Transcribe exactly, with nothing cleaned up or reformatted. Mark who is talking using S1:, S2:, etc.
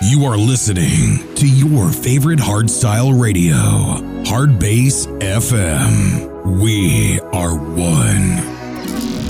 S1: You are listening to your favorite hardstyle radio, Hard Bass F M.